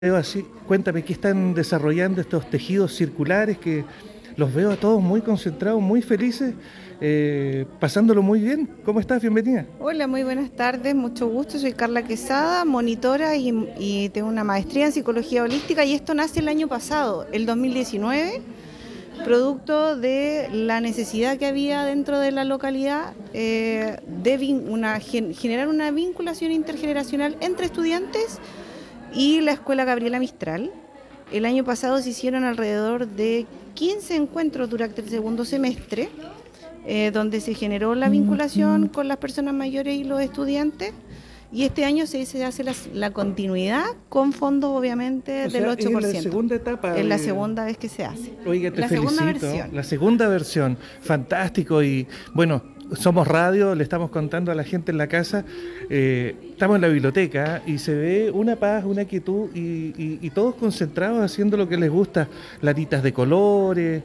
Veo así, cuéntame, ¿qué están desarrollando estos tejidos circulares que los veo a todos muy concentrados, muy felices, pasándolo muy bien? ¿Cómo estás? Bienvenida. Hola, muy buenas tardes, mucho gusto. Soy Carla Quesada, monitora y tengo una maestría en psicología holística y esto nace el año pasado, el 2019, producto de la necesidad que había dentro de la localidad generar una vinculación intergeneracional entre estudiantes y la Escuela Gabriela Mistral. El año pasado se hicieron alrededor de 15 encuentros durante el segundo semestre, donde se generó la vinculación con las personas mayores y los estudiantes. Y este año se hace la continuidad con fondos, obviamente, del 8%. Es la segunda etapa. Es la segunda vez que se hace. Oiga, te la felicito. Segunda versión. La segunda versión. Fantástico. Y bueno, somos radio, le estamos contando a la gente en la casa. Estamos en la biblioteca y se ve una paz, una quietud y todos concentrados haciendo lo que les gusta. Latitas de colores.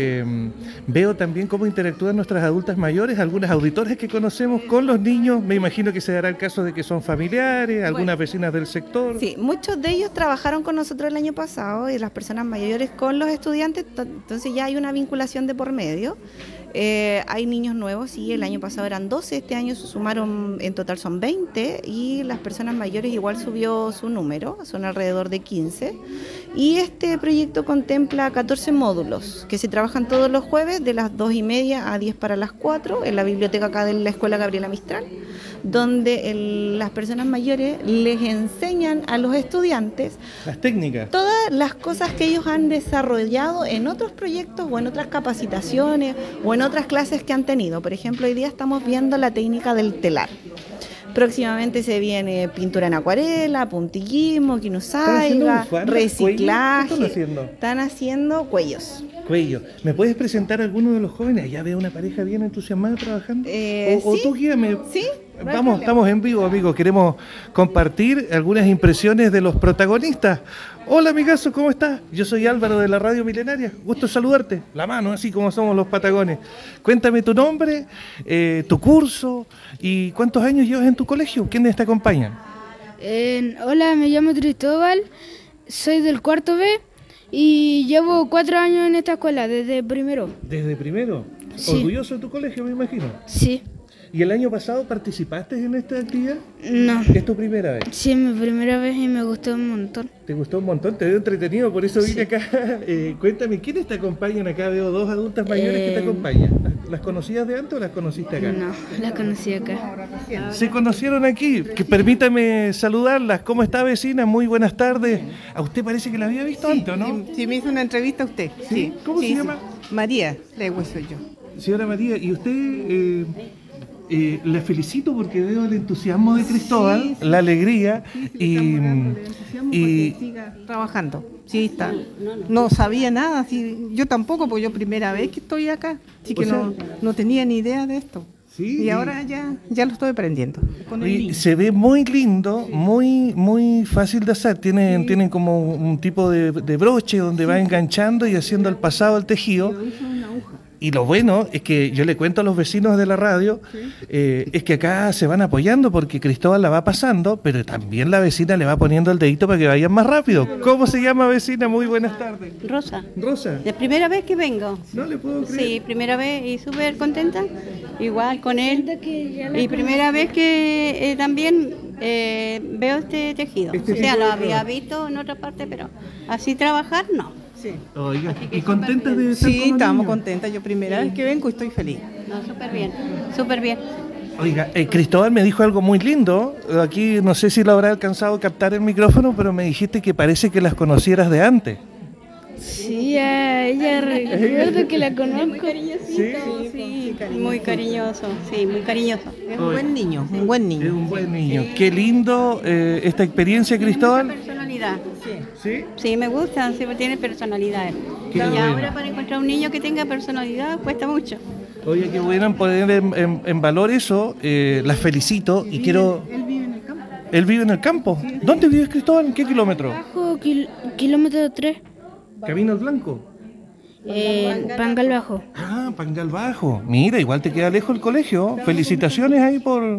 Veo también cómo interactúan nuestras adultas mayores, algunas auditoras que conocemos con los niños. Me imagino que se dará el caso de que son familiares, algunas vecinas del sector. Sí, muchos de ellos trabajaron con nosotros el año pasado y las personas mayores con los estudiantes, entonces ya hay una vinculación de por medio. Hay niños nuevos, sí, el año pasado eran 12, este año se sumaron, en total son 20 y las personas mayores igual subió su número, son alrededor de 15. Y este proyecto contempla 14 módulos que se trabajan todos los jueves de las 2:30 a 10 para las 4 en la biblioteca acá de la Escuela Gabriela Mistral, donde las personas mayores les enseñan a los estudiantes las técnicas, todas las cosas que ellos han desarrollado en otros proyectos o en otras capacitaciones o en otras clases que han tenido. Por ejemplo, hoy día estamos viendo la técnica del telar. Próximamente se viene pintura en acuarela, puntillismo, quinusaiga, reciclaje. ¿Qué están haciendo? Están haciendo cuellos. Cuello. ¿Me puedes presentar a alguno de los jóvenes? Allá veo una pareja bien entusiasmada trabajando. O ¿Sí? tú guíame. Sí. Vamos, estamos en vivo, amigos. Queremos compartir algunas impresiones de los protagonistas. Hola, amigazo, ¿cómo estás? Yo soy Álvaro de la Radio Milenaria. Gusto saludarte. La mano, así como somos los patagones. Cuéntame tu nombre, tu curso y cuántos años llevas en tu colegio. ¿Quiénes te acompañan? Hola, me llamo Cristóbal, soy del cuarto B y llevo 4 años en esta escuela, desde primero. ¿Desde primero? Sí. ¿Orgulloso de tu colegio, me imagino? Sí. ¿Y el año pasado participaste en esta actividad? No. ¿Es tu primera vez? Sí, es mi primera vez y me gustó un montón. ¿Te gustó un montón? ¿Te veo entretenido? Por eso vine acá. Cuéntame, ¿quiénes te acompañan acá? Veo 2 adultas mayores que te acompañan. ¿Las conocías de antes o las conociste acá? No, la conocí acá. ¿Se conocieron aquí? Que permítame saludarlas. ¿Cómo está, vecina? Muy buenas tardes. A usted parece que la había visto antes, ¿o no? Sí, me hizo una entrevista a usted. ¿Sí? ¿Cómo se llama? María Legüe soy yo. Señora María, ¿y usted...? Le felicito porque veo el entusiasmo de Cristóbal, la alegría y siga trabajando. Sí, está. No sabía nada, sí, yo tampoco, porque yo primera vez que estoy acá, así que no tenía ni idea de esto. Sí, y ahora ya lo estoy aprendiendo. Y se ve muy lindo, muy fácil de hacer. Tienen como un tipo de broche donde va enganchando y haciendo el pasado al tejido. Y lo bueno es que yo le cuento a los vecinos de la radio, es que acá se van apoyando porque Cristóbal la va pasando, pero también la vecina le va poniendo el dedito para que vayan más rápido. ¿Cómo se llama, vecina? Muy buenas tardes. Rosa. Rosa. De primera vez que vengo. No le puedo creer. Sí, primera vez y súper contenta. Igual con él. Y primera vez que también veo este tejido. Este o sea, tipo lo de había trabajo. visto en otra parte, pero así trabajar no. Sí, Oiga, Así que ¿y contentas de estar sí con los estamos niños? contentas. Yo primera vez que vengo y estoy feliz. No, súper bien, súper bien. Oiga, Cristóbal me dijo algo muy lindo. Aquí no sé si lo habrá alcanzado a captar el micrófono, pero me dijiste que parece que las conocieras de antes. Sí, a ella recuerdo que la conozco. Sí, muy cariñoso, sí, muy cariñoso. Es un buen niño, un buen niño. Es un buen niño. Qué lindo esta experiencia, Tiene Cristóbal. mucha personalidad. ¿Sí? Sí, me gusta, sí, tiene personalidad. Qué Y bueno. ahora para encontrar un niño que tenga personalidad cuesta mucho. Oye, qué bueno poner en valor eso. Las felicito y quiero... Él vive en el campo. ¿Él vive en el campo? ¿Dónde vives, Cristóbal? ¿En qué kilómetro? Bajo kilómetro 3, Camino al Blanco. Pangal Bajo. Ah, Pangal Bajo. Mira, igual te queda lejos el colegio. Felicitaciones ahí por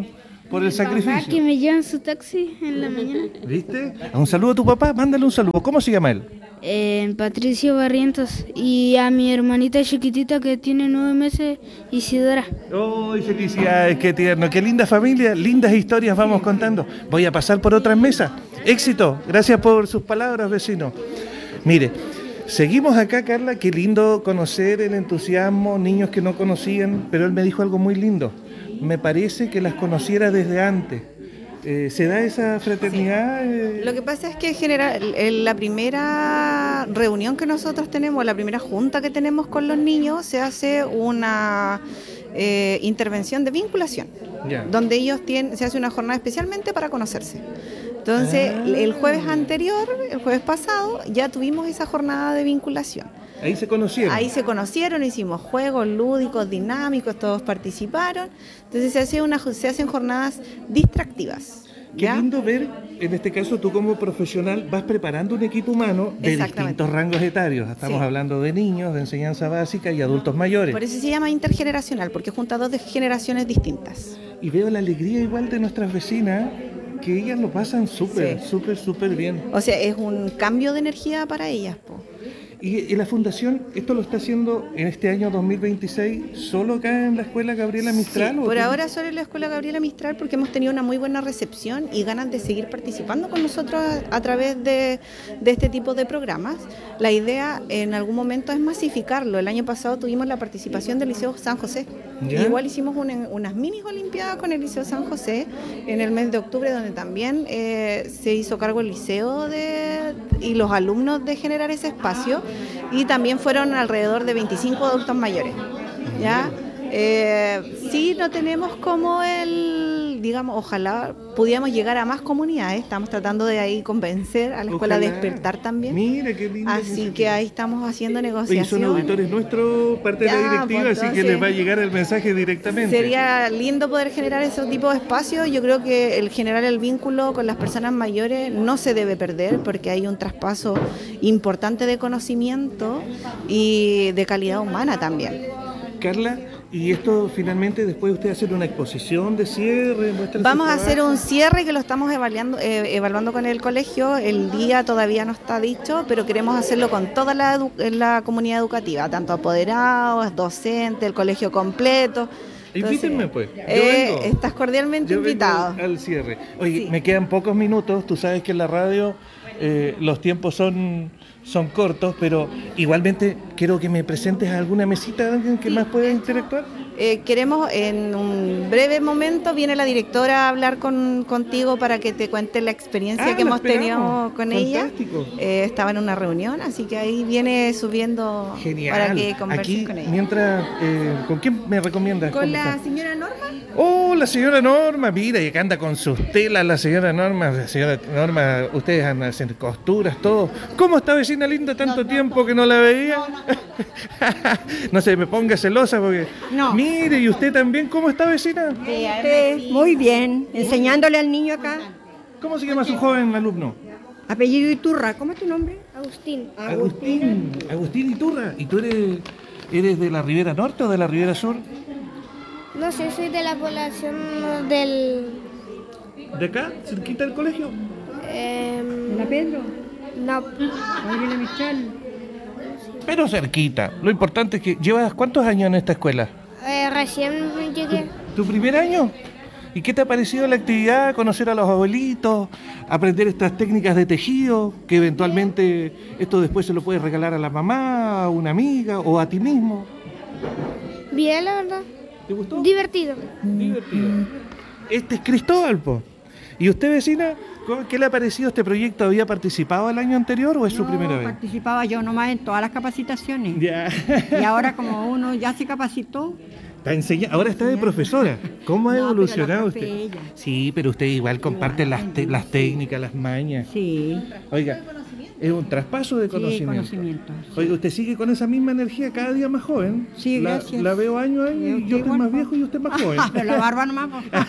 por el sacrificio. Que me llevan su taxi en la mañana. ¿Viste? Un saludo a tu papá, mándale un saludo. ¿Cómo se llama él? Patricio Barrientos. Y a mi hermanita chiquitita que tiene 9 meses, Isidora. ¡Oh, felicidades! ¡Qué tierno! ¡Qué linda familia! Lindas historias vamos contando. Voy a pasar por otras mesas. ¡Éxito! Gracias por sus palabras, vecino. Mire, seguimos acá, Carla. Qué lindo conocer el entusiasmo, niños que no conocían, pero él me dijo algo muy lindo. Me parece que las conociera desde antes. ¿Se da esa fraternidad? Lo que pasa es que en general, la primera reunión que nosotros tenemos, la primera junta que tenemos con los niños, se hace una intervención de vinculación, donde ellos se hace una jornada especialmente para conocerse. Entonces, el jueves anterior, el jueves pasado, ya tuvimos esa jornada de vinculación. Ahí se conocieron. Ahí se conocieron, hicimos juegos lúdicos, dinámicos, todos participaron. Entonces se hacen jornadas distractivas. Qué ¿ya? lindo ver, en este caso tú como profesional vas preparando un equipo humano de distintos rangos etarios. Estamos hablando de niños, de enseñanza básica y adultos mayores. Por eso se llama intergeneracional, porque junta 2 generaciones distintas. Y veo la alegría igual de nuestras vecinas, que ellas lo pasan súper bien. O sea, es un cambio de energía para ellas, po. Y la fundación, ¿esto lo está haciendo en este año 2026 solo acá en la Escuela Gabriela Mistral? Sí, por ahora solo en la Escuela Gabriela Mistral, porque hemos tenido una muy buena recepción y ganas de seguir participando con nosotros a través de este tipo de programas. La idea en algún momento es masificarlo. El año pasado tuvimos la participación del Liceo San José. Igual hicimos unas mini olimpiadas con el Liceo San José en el mes de octubre, donde también se hizo cargo el liceo y los alumnos de generar ese espacio. Y también fueron alrededor de 25 adultos mayores, ¿ya? Sí, no tenemos como digamos, ojalá pudiéramos llegar a más comunidades. Estamos tratando de ahí convencer a la escuela de despertar también. Mira, qué lindo. Así que ahí estamos haciendo negociaciones. Y son auditores nuestros, parte de la directiva, pues, así que les va a llegar el mensaje directamente. Sería lindo poder generar ese tipo de espacios. Yo creo que el generar el vínculo con las personas mayores no se debe perder, porque hay un traspaso importante de conocimiento y de calidad humana también. Carla, y esto finalmente después usted hacer una exposición de cierre. Vamos a hacer un cierre que lo estamos evaluando con el colegio. El día todavía no está dicho, pero queremos hacerlo con toda la comunidad educativa, tanto apoderados, docentes, el colegio completo. Invítenme pues. Estás cordialmente invitado. Al cierre. Oye, me quedan pocos minutos. Tú sabes que en la radio los tiempos son cortos, pero igualmente quiero que me presentes a alguna mesita de alguien que más pueda interactuar. Queremos en un breve momento, viene la directora a hablar contigo para que te cuente la experiencia que hemos tenido con ella. Estaba en una reunión, así que ahí viene subiendo. Genial. Para que converses con ella. Mientras, ¿con quién me recomiendas? Con la señora Norma. Oh, la señora Norma, mira, y acá anda con sus telas la señora Norma. La señora Norma, ustedes andan haciendo costuras, todo. ¿Cómo está, vecina linda, tanto tiempo que no la veía? No se me ponga celosa porque... No. Mire, ¿y usted también cómo está, vecina? Muy bien, enseñándole al niño acá. ¿Cómo se llama su joven alumno? Apellido Iturra, ¿cómo es tu nombre? Agustín Iturra. ¿Y tú eres de la Ribera Norte o de la Ribera Sur? No sé, soy de la población del... ¿De acá? ¿Cerquita del colegio? ¿La Pedro? No. Gabriela Mistral. Pero cerquita. Lo importante es que llevas ¿cuántos años en esta escuela? Recién llegué. ¿Tu primer año? ¿Y qué te ha parecido la actividad? Conocer a los abuelitos, aprender estas técnicas de tejido, que eventualmente esto después se lo puedes regalar a la mamá, a una amiga o a ti mismo. Bien, la verdad. ¿Te gustó? Divertido. Este es Cristóbal, po. ¿Y usted, vecina, qué le ha parecido este proyecto? ¿Había participado el año anterior o es su primera vez? Participaba yo nomás en todas las capacitaciones. Ya. Y ahora como uno ya se capacitó. Ahora está de profesora. ¿Cómo ha evolucionado pero la usted? profe ella. Sí, pero usted igual comparte las técnicas, las mañas. Sí. Oiga, es un traspaso de conocimiento. Sí, conocimiento. Sí. Oiga, usted sigue con esa misma energía cada día más joven. Sí, gracias. La veo año a año y yo estoy más viejo y usted más joven. Pero la barba nomás.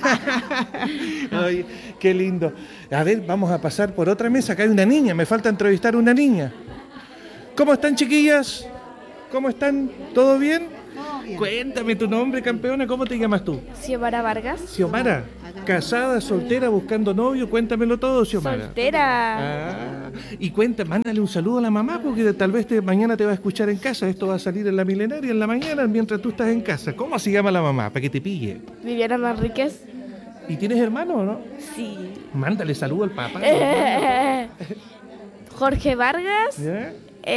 Ay, qué lindo. A ver, vamos a pasar por otra mesa. Acá hay una niña, me falta entrevistar a una niña. ¿Cómo están, chiquillas? ¿Cómo están? ¿Todo bien? Cuéntame tu nombre, campeona, ¿cómo te llamas tú? Xiomara Vargas. Xiomara, casada, soltera, buscando novio, cuéntamelo todo, Xiomara. Soltera. Y mándale un saludo a la mamá, porque tal vez mañana te va a escuchar en casa. Esto va a salir en La Milenaria en la mañana mientras tú estás en casa. ¿Cómo se llama la mamá? Para que te pille. Viviana Manríquez. ¿Y tienes hermano o no? Sí. Mándale saludo al papá. Jorge Vargas. ¿Ya?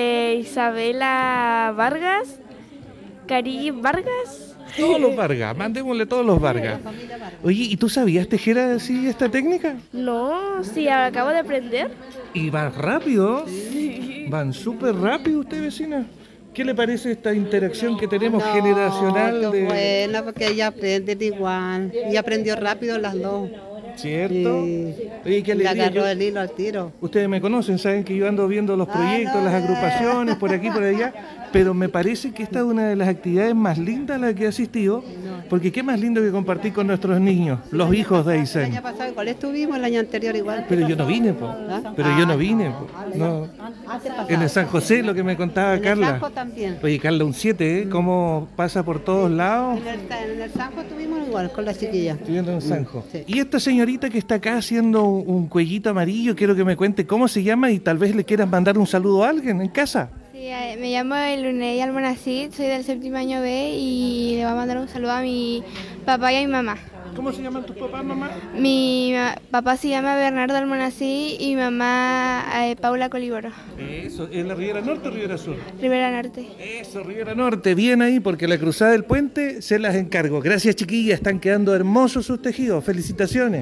Isabela Vargas. Cari Vargas. Todos los Vargas, mandémosle todos los Vargas. Oye, ¿y tú sabías tejer así esta técnica? No, sí, acabo de aprender. Y van rápido, van súper rápido usted, vecina. ¿Qué le parece esta interacción que tenemos generacional? Qué buena, porque ella aprende igual. Y aprendió rápido las dos. ¿Cierto? Sí. Oye, qué Le alegría. agarró el hilo al tiro. Ustedes me conocen, saben que yo ando viendo los proyectos, las agrupaciones, por aquí, por allá, pero me parece que esta es una de las actividades más lindas a las que he asistido, porque qué más lindo que compartir con nuestros niños, los hijos de El Aysén. año pasado igual estuvimos, el año anterior igual. Pero yo no vine, po. Pero yo no vine, po. No. En el San José, lo que me contaba En el Carla. Sanjo también. Oye, Carla, un 7, ¿eh? ¿Cómo pasa por todos lados? En el Sanjo estuvimos igual, con la chiquilla. Estoy viendo en Sanjo. Sí. Y esta señorita que está acá haciendo un cuellito amarillo, quiero que me cuente cómo se llama y tal vez le quieras mandar un saludo a alguien en casa. Sí, me llamo Luney Almonacid, soy del 7º B y le voy a mandar un saludo a mi papá y a mi mamá. ¿Cómo se llaman tus papás, mamá? Papá se llama Bernardo Almonacid y mamá Paula Coliboro. Eso, ¿es la Ribera Norte o Ribera Sur? Rivera Norte. Eso, Ribera Norte, bien ahí, porque la cruzada del puente se las encargo. Gracias, chiquillas, están quedando hermosos sus tejidos, felicitaciones.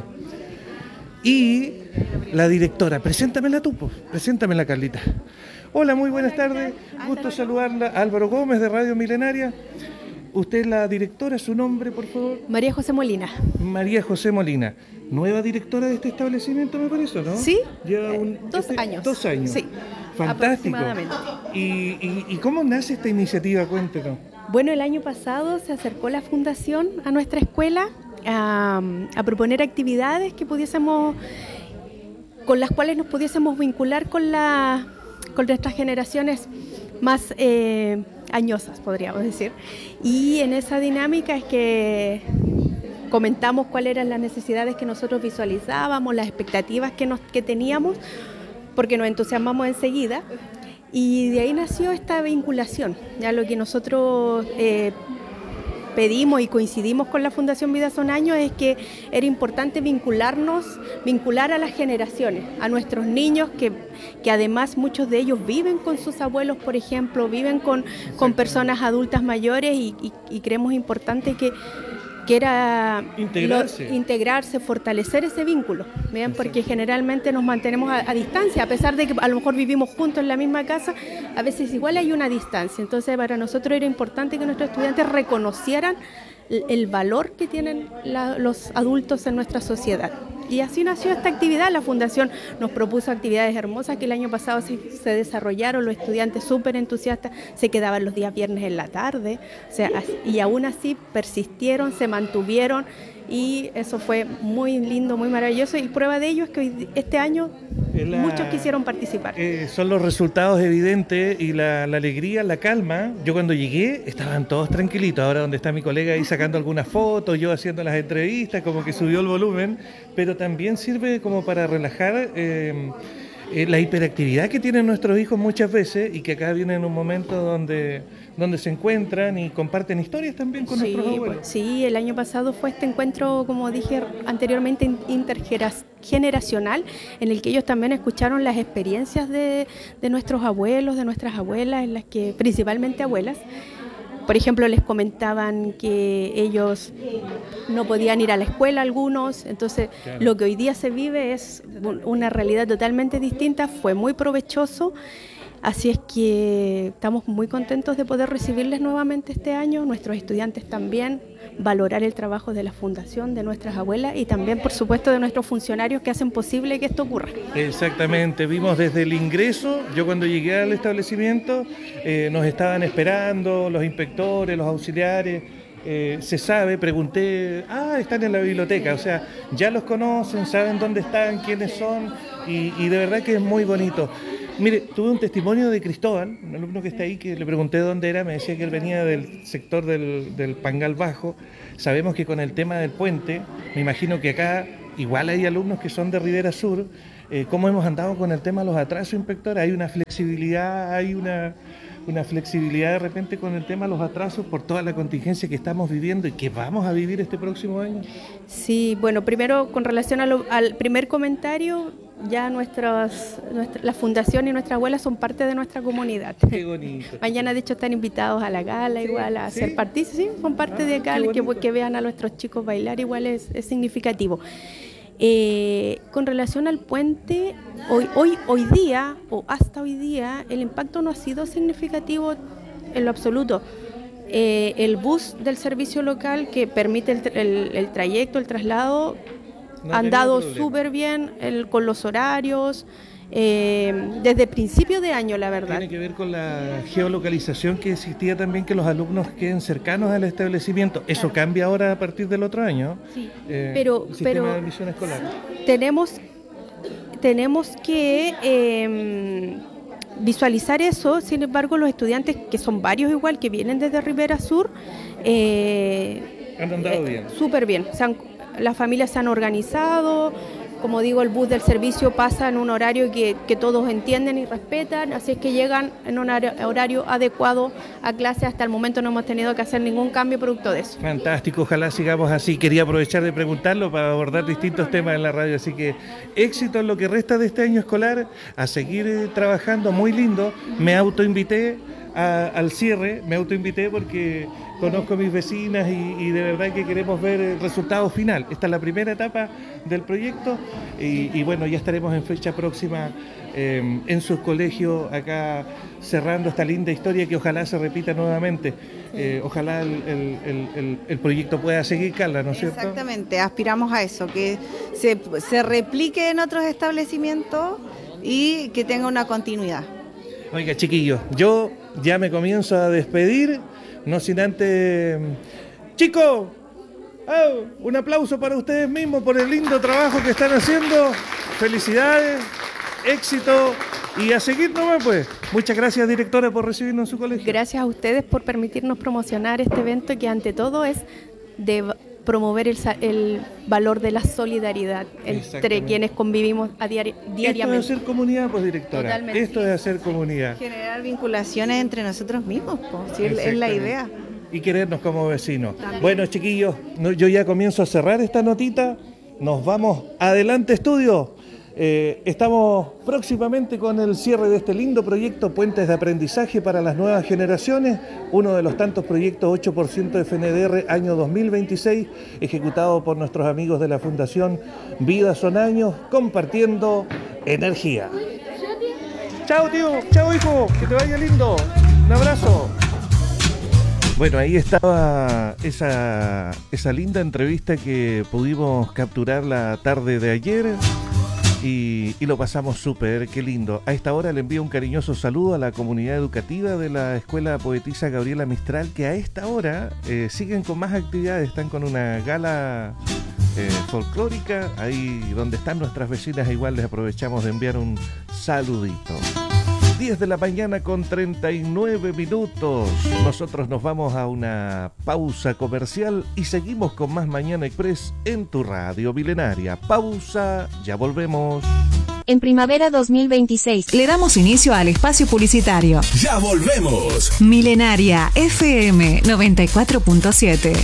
Y la directora, preséntamela tú, pues, preséntamela, Carlita. Hola, muy buenas tardes, gusto saludarla. Álvaro Gómez de Radio Milenaria. Usted es la directora, su nombre, por favor. María José Molina. María José Molina, nueva directora de este establecimiento, me parece, ¿no? Sí, Lleva 2 años. 2 años. Sí, fantástico. aproximadamente. ¿Y cómo nace esta iniciativa? Cuéntenos. Bueno, el año pasado se acercó la fundación a nuestra escuela a proponer actividades que con las cuales nos pudiésemos vincular con nuestras generaciones más añosas, podríamos decir. Y en esa dinámica es que comentamos cuáles eran las necesidades que nosotros visualizábamos, las expectativas que teníamos, porque nos entusiasmamos enseguida. Y de ahí nació esta vinculación, ya lo que nosotros pedimos y coincidimos con la Fundación Vida Son Años es que era importante vincular a las generaciones, a nuestros niños que además muchos de ellos viven con sus abuelos, por ejemplo, viven con personas adultas mayores y creemos importante que era integrarse, fortalecer ese vínculo, ¿bien? Porque generalmente nos mantenemos a distancia, a pesar de que a lo mejor vivimos juntos en la misma casa, a veces igual hay una distancia. Entonces para nosotros era importante que nuestros estudiantes reconocieran el valor que tienen los adultos en nuestra sociedad. Y así nació esta actividad. La Fundación nos propuso actividades hermosas que el año pasado se desarrollaron, los estudiantes súper entusiastas se quedaban los días viernes en la tarde, y aún así persistieron, se mantuvieron y eso fue muy lindo, muy maravilloso, y prueba de ello es que este año muchos quisieron participar. Son los resultados evidentes y la alegría, la calma. Yo cuando llegué estaban todos tranquilitos, ahora donde está mi colega ahí sacando algunas fotos, yo haciendo las entrevistas, como que subió el volumen, pero también sirve como para relajar la hiperactividad que tienen nuestros hijos muchas veces y que acá vienen en un momento donde se encuentran y comparten historias también con nuestros abuelos. Sí, el año pasado fue este encuentro, como dije anteriormente, intergeneracional, en el que ellos también escucharon las experiencias de nuestros abuelos, de nuestras abuelas, en las que principalmente abuelas. Por ejemplo, les comentaban que ellos no podían ir a la escuela algunos, entonces claro, lo que hoy día se vive es una realidad totalmente distinta, fue muy provechoso, así es que estamos muy contentos de poder recibirles nuevamente este año, nuestros estudiantes también, valorar el trabajo de la Fundación, de nuestras abuelas y también, por supuesto, de nuestros funcionarios que hacen posible que esto ocurra. Exactamente, vimos desde el ingreso, yo cuando llegué al establecimiento nos estaban esperando los inspectores, los auxiliares, se sabe, pregunté, están en la biblioteca, o sea, ya los conocen, saben dónde están, quiénes son y de verdad que es muy bonito. Mire, tuve un testimonio de Cristóbal, un alumno que está ahí, que le pregunté dónde era, me decía que él venía del sector del Pangal Bajo. Sabemos que con el tema del puente, me imagino que acá igual hay alumnos que son de Ribera Sur. ¿Cómo hemos andado con el tema de los atrasos, inspector? ¿Hay una flexibilidad, una flexibilidad de repente con el tema de los atrasos por toda la contingencia que estamos viviendo y que vamos a vivir este próximo año? Sí, bueno, primero con relación al primer comentario, ya la fundación y nuestras abuelas son parte de nuestra comunidad. Qué bonito. Mañana de hecho están invitados a la gala, sí, igual a ser partícipes, sí, son parte de acá, que vean a nuestros chicos bailar, igual es significativo. Con relación al puente, hoy día, o hasta hoy día, el impacto no ha sido significativo en lo absoluto. El bus del servicio local que permite el trayecto, el traslado, han dado súper bien con los horarios, desde principio de año, la verdad. Tiene que ver con la geolocalización que existía también, que los alumnos queden cercanos al establecimiento. Eso cambia ahora a partir del otro año. Sí, sistema de admisión escolar. Tenemos que visualizar eso. Sin embargo, los estudiantes, que son varios igual, que vienen desde Ribera Sur, han andado bien. Súper bien. Las familias se han organizado. Como digo, el bus del servicio pasa en un horario que todos entienden y respetan, así es que llegan en un horario adecuado a clase. Hasta el momento no hemos tenido que hacer ningún cambio producto de eso. Fantástico, ojalá sigamos así. Quería aprovechar de preguntarlo para abordar distintos temas en la radio, así que éxito en lo que resta de este año escolar, a seguir trabajando, muy lindo. Me autoinvité al cierre, porque conozco a mis vecinas y de verdad que queremos ver el resultado final. Esta es la primera etapa del proyecto y bueno, ya estaremos en fecha próxima en sus colegios acá cerrando esta linda historia que ojalá se repita nuevamente. Ojalá el proyecto pueda seguir, Carla, ¿no es cierto? Exactamente, aspiramos a eso, que se replique en otros establecimientos y que tenga una continuidad. Oiga, chiquillos, yo ya me comienzo a despedir, no sin antes... ¡Chicos! Un aplauso para ustedes mismos por el lindo trabajo que están haciendo. Felicidades, éxito y a seguir nomás pues. Muchas gracias, directora, por recibirnos en su colegio. Gracias a ustedes por permitirnos promocionar este evento que ante todo es de promover el valor de la solidaridad entre quienes convivimos diariamente. Esto es hacer comunidad, pues, directora. Totalmente. Esto es hacer comunidad. Generar vinculaciones entre nosotros mismos, pues, sí, es la idea. Y querernos como vecinos. También. Bueno, chiquillos, yo ya comienzo a cerrar esta notita. Nos vamos adelante, estudio. Estamos próximamente con el cierre de este lindo proyecto Puentes de Aprendizaje para las Nuevas Generaciones, uno de los tantos proyectos 8% de FNDR año 2026, ejecutado por nuestros amigos de la Fundación Vida Son Años, compartiendo energía. Chao, tío, chao, hijo, que te vaya lindo, un abrazo. Bueno, ahí estaba esa linda entrevista que pudimos capturar la tarde de ayer. Y lo pasamos súper, qué lindo. A esta hora le envío un cariñoso saludo a la comunidad educativa de la Escuela Poetisa Gabriela Mistral, que a esta hora siguen con más actividades, están con una gala folclórica, ahí donde están nuestras vecinas, igual les aprovechamos de enviar un saludito. 10 de la mañana con 39 minutos. Nosotros nos vamos a una pausa comercial y seguimos con más Mañana Express en tu radio milenaria. Pausa, ya volvemos. En primavera 2026 le damos inicio al espacio publicitario. Ya volvemos. Milenaria FM 94.7.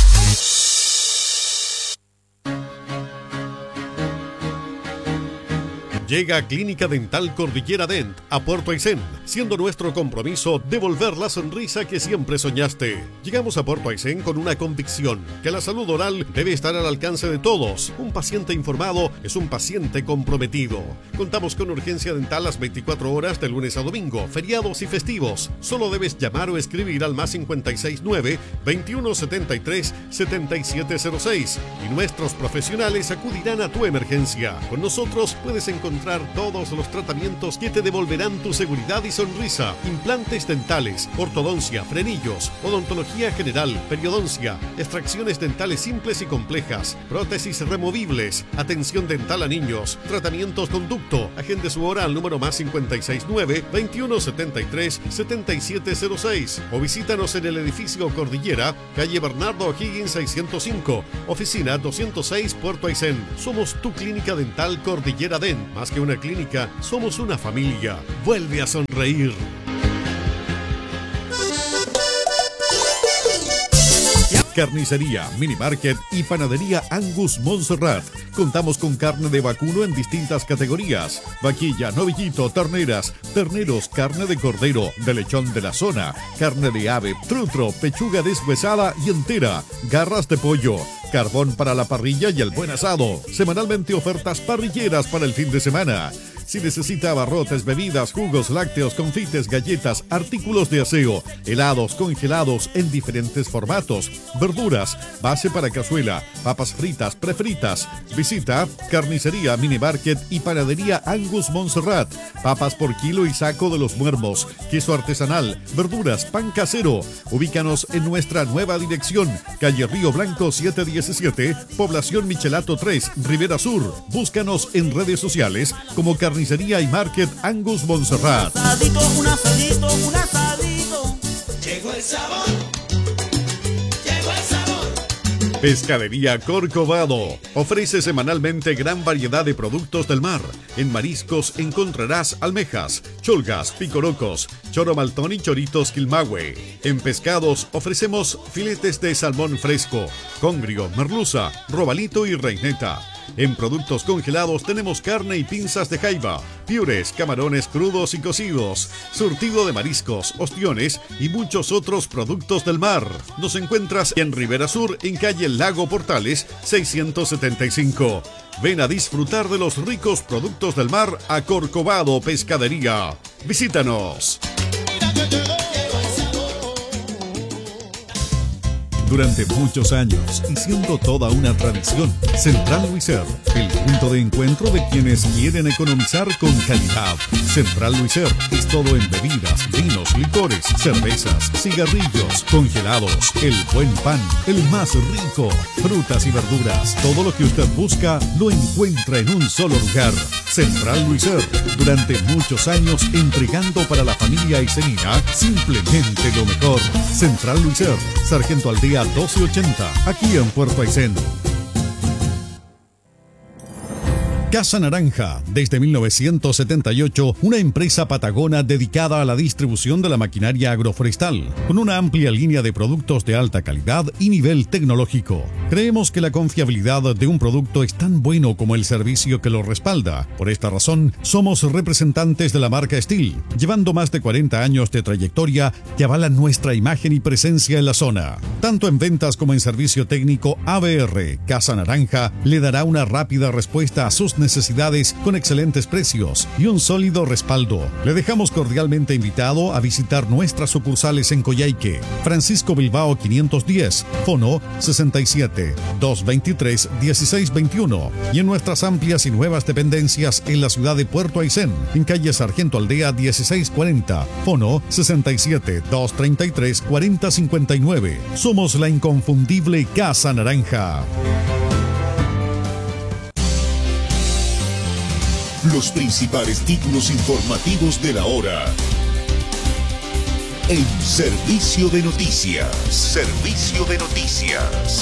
Llega Clínica Dental Cordillera Dent a Puerto Aysén, siendo nuestro compromiso devolver la sonrisa que siempre soñaste. Llegamos a Puerto Aysén con una convicción, que la salud oral debe estar al alcance de todos. Un paciente informado es un paciente comprometido. Contamos con urgencia dental las 24 horas de lunes a domingo, feriados y festivos. Solo debes llamar o escribir al más 569-2173-7706 y nuestros profesionales acudirán a tu emergencia. Con nosotros puedes encontrar encontrar todos los tratamientos que te devolverán tu seguridad y sonrisa. Implantes dentales, ortodoncia, frenillos, odontología general, periodoncia, extracciones dentales simples y complejas, prótesis removibles, atención dental a niños, tratamientos conducto. Agende su hora al número más 569-2173-7706 o visítanos en el edificio Cordillera, calle Bernardo O'Higgins 605, oficina 206, Puerto Aysén. Somos tu clínica dental Cordillera Dent. Más que una clínica, somos una familia. Vuelve a sonreír. Carnicería, minimarket y panadería Angus Montserrat. Contamos con carne de vacuno en distintas categorías: vaquilla, novillito, terneras, terneros, carne de cordero, de lechón de la zona, carne de ave, trutro, pechuga deshuesada y entera, garras de pollo, carbón para la parrilla y el buen asado. Semanalmente ofertas parrilleras para el fin de semana. Si necesita abarrotes, bebidas, jugos, lácteos, confites, galletas, artículos de aseo, helados, congelados en diferentes formatos, verduras, base para cazuela, papas fritas, prefritas. Visita Carnicería, Minimarket y Panadería Angus Montserrat. Papas por kilo y saco de los muermos, queso artesanal, verduras, pan casero. Ubícanos en nuestra nueva dirección, calle Río Blanco 717, población Michelato 3, Rivera Sur. Búscanos en redes sociales como Carnicería y Market Angus Montserrat. Un asadito. Llegó el sabor. Pescadería Corcovado ofrece semanalmente gran variedad de productos del mar. En mariscos encontrarás almejas, cholgas, picorocos, choro maltón y choritos quilmahue. En pescados ofrecemos filetes de salmón fresco, congrio, merluza, robalito y reineta. En productos congelados tenemos carne y pinzas de jaiba, piures, camarones crudos y cocidos, surtido de mariscos, ostiones y muchos otros productos del mar. Nos encuentras en Rivera Sur, en calle Lago Portales 675. Ven a disfrutar de los ricos productos del mar a Corcovado Pescadería. Visítanos. Durante muchos años y siendo toda una tradición, Central Luiser, el punto de encuentro de quienes quieren economizar con calidad. Central Luiser es todo en bebidas, vinos, licores, cervezas, cigarrillos, congelados, el buen pan, el más rico, frutas y verduras. Todo lo que usted busca lo encuentra en un solo lugar. Central Luiser, durante muchos años entregando para la familia aysenina simplemente lo mejor. Central Luiser, Sargento Aldea 1280, aquí en Puerto Aysén. Casa Naranja, desde 1978, una empresa patagona dedicada a la distribución de la maquinaria agroforestal, con una amplia línea de productos de alta calidad y nivel tecnológico. Creemos que la confiabilidad de un producto es tan bueno como el servicio que lo respalda. Por esta razón, somos representantes de la marca Steel, llevando más de 40 años de trayectoria que avalan nuestra imagen y presencia en la zona. Tanto en ventas como en servicio técnico, ABR Casa Naranja le dará una rápida respuesta a sus necesidades con excelentes precios y un sólido respaldo. Le dejamos cordialmente invitado a visitar nuestras sucursales en Coyhaique, Francisco Bilbao 510, Fono 67-223-1621 y en nuestras amplias y nuevas dependencias en la ciudad de Puerto Aysén, en calle Sargento Aldea 1640, Fono 67-233-4059. Somos la inconfundible Casa Naranja. Los principales títulos informativos de la hora. En Servicio de Noticias. Servicio de Noticias.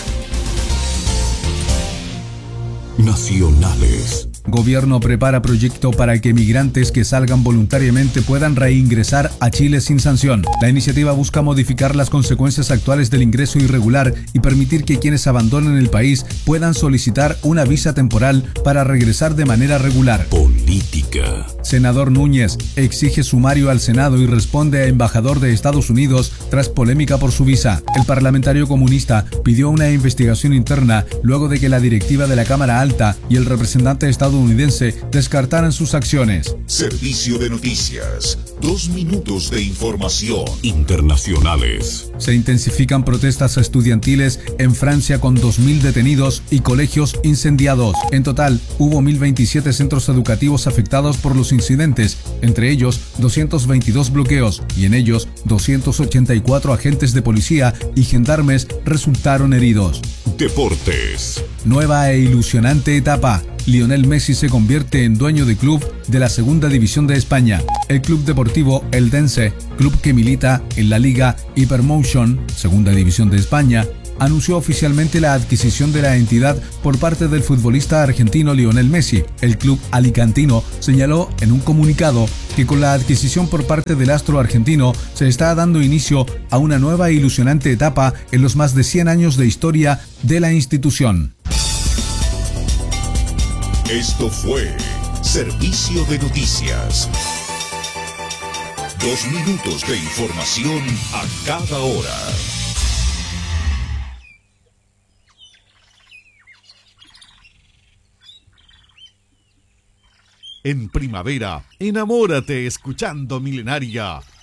Nacionales. Gobierno prepara proyecto para que migrantes que salgan voluntariamente puedan reingresar a Chile sin sanción. La iniciativa busca modificar las consecuencias actuales del ingreso irregular y permitir que quienes abandonen el país puedan solicitar una visa temporal para regresar de manera regular. Política. Senador Núñez exige sumario al Senado y responde a embajador de Estados Unidos tras polémica por su visa. El parlamentario comunista pidió una investigación interna luego de que la directiva de la Cámara Alta y el representante de Estados estadounidense descartaran sus acciones. Servicio de noticias. 2 minutos de información. Internacionales. Se intensifican protestas estudiantiles en Francia con 2.000 detenidos y colegios incendiados. En total, hubo 1.027 centros educativos afectados por los incidentes, entre ellos 222 bloqueos, y en ellos 284 agentes de policía y gendarmes resultaron heridos. Deportes. Nueva e ilusionante etapa. Lionel Messi se convierte en dueño de club de la segunda división de España. El club deportivo Eldense, club que milita en la Liga Hypermotion, segunda división de España, anunció oficialmente la adquisición de la entidad por parte del futbolista argentino Lionel Messi. El club alicantino señaló en un comunicado que con la adquisición por parte del astro argentino se está dando inicio a una nueva e ilusionante etapa en los más de 100 años de historia de la institución. Esto fue Servicio de Noticias. 2 minutos de información a cada hora. En primavera, enamórate escuchando Milenaria